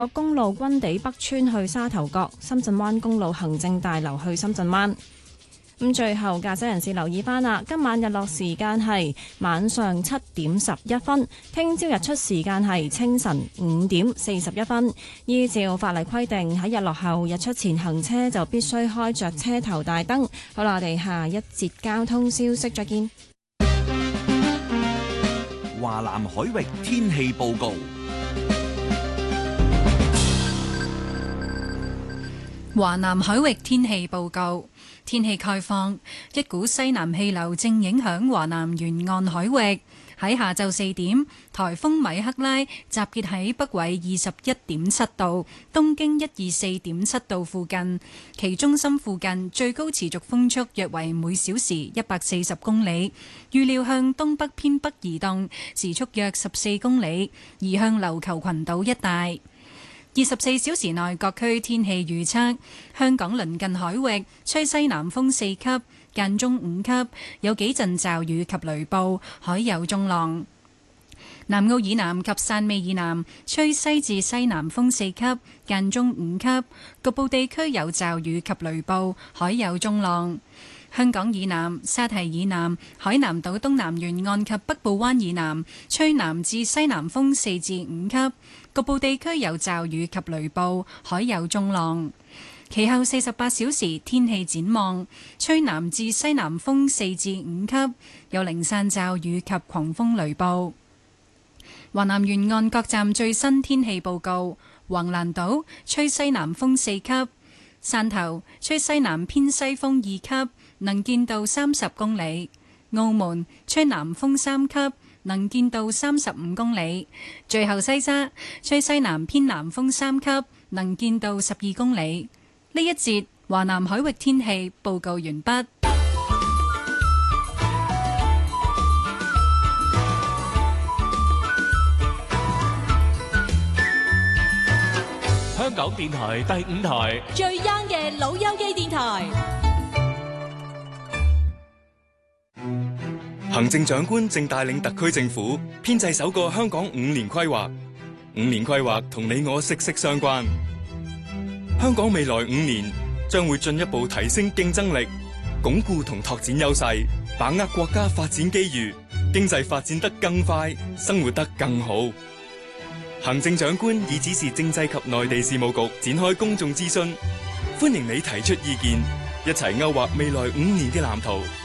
公路軍地北村去沙頭角、深圳灣公路行政大樓去深圳灣。最後駕駛人士留意翻啦，今晚日落時間係晚上7:11，聽朝日出時間係清晨5:41。依照法例規定，喺日落後日出前行車就必須開着車頭大燈。好啦，我哋下一節交通消息再見。 華南海域天氣報告。 華南海域天氣報告。天氣概況，一股西南氣流正影響華南沿岸海域。喺下晝4點，颱風米克拉集結喺北緯21.7度、東經124.7度附近，其中心附近最高持續風速約為每小時140公里，預料向東北偏北移動，時速約14公里，移向琉球群島一帶。24小時內各區天氣預測：香港鄰近海域吹西南風4級，間中5級，有幾陣驟雨及雷暴，海有中浪。南澳以南及汕尾以南吹西至西南風4級，間中5級，局部地區有驟雨及雷暴，海有中浪。香港以南、沙堤以南、海南島東南沿岸及北部灣以南吹南至西南風4至5級，局部地區有驟雨及雷暴，海有中浪。其後48小時天氣展望，吹南至西南風4至5級，有零散驟雨及狂風雷暴。華南沿岸各站最新天氣報告：橫瀾島吹西南風4級，汕頭吹西南偏西風2級，能見度30公里；澳門吹南風3級，能見度35公里；最後西沙吹西南偏南風3級，能見度12公里。呢一節華南海域天氣報告完畢。 香港電台第5台最 young 嘅老友記電台。 行政長官正帶領特區政府編製首個香港5年規劃。5年規劃同你我息息相關。香港未來5年將會進一步提升競爭力，鞏固同拓展優勢，把握國家發展機遇，經濟發展得更快，生活得更好。行政長官已指示政制及內地事務局展開公眾諮詢，歡迎你提出意見，一齊勾畫未來5年嘅藍圖。